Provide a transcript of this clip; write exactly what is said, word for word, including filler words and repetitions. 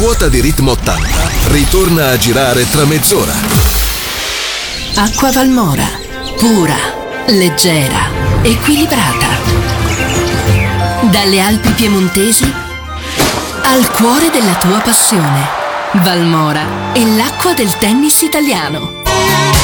ruota di ritmo ottanta ritorna a girare tra mezz'ora. Acqua Valmora, pura, leggera, equilibrata. Dalle Alpi piemontesi al cuore della tua passione. Valmora è l'acqua del tennis italiano.